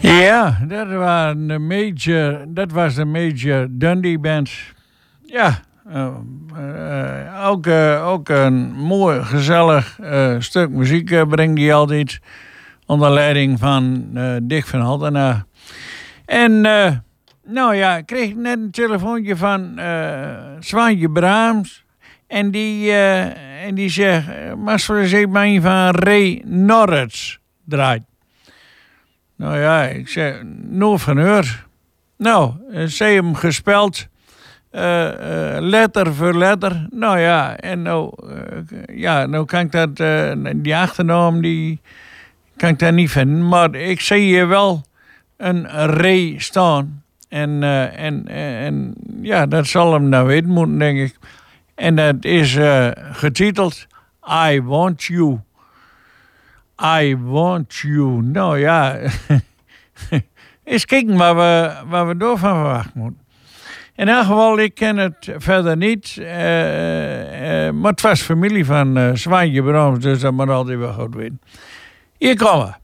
Ja, dat was de Major Dundee Band. Ja, ook een mooi, gezellig stuk muziek brengt hij altijd. Onder leiding van Dick van Haltenaar. En nou ja, ik kreeg net een telefoontje van Zwaantje Braams. En die zegt, mag wel eens een van Ray Norris draait. Nou ja, ik zeg, nooit van haar. Nou, ze hebben hem gespeld. Letter voor letter. Nou ja, en nou kan ik dat, die achternaam, die kan ik daar niet vinden. Maar ik zie hier wel een Ray staan. En ja, dat zal hem nou weten moeten, denk ik. En dat is getiteld I Want You. I Want You. Nou ja, eens kijken waar we door van verwachten moeten. In elk geval, ik ken het verder niet. Maar het was familie van Zwaantje Braams, dus dat moet altijd wel goed weten. Hier komen we.